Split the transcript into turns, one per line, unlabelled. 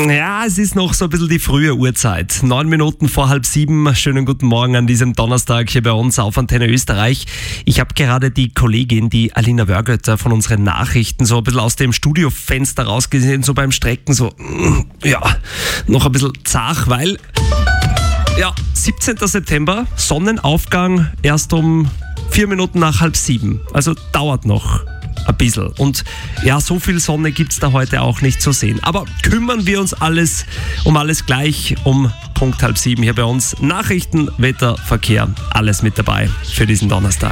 Ja, es ist noch so ein bisschen die frühe Uhrzeit. 9 Minuten vor 6:30. Schönen guten Morgen an diesem Donnerstag hier bei uns auf Antenne Österreich. Ich habe gerade die Kollegin, die Alina Wörgötter von unseren Nachrichten, so ein bisschen aus dem Studiofenster rausgesehen, so beim Strecken, so, ja, noch ein bisschen zart, weil, ja, 17. September, Sonnenaufgang erst um 4 Minuten nach 6:30. Also dauert noch ein bisschen. Und ja, so viel Sonne gibt es da heute auch nicht zu sehen. Aber kümmern wir uns um alles gleich um Punkt 6:30 hier bei uns. Nachrichten, Wetter, Verkehr, alles mit dabei für diesen Donnerstag.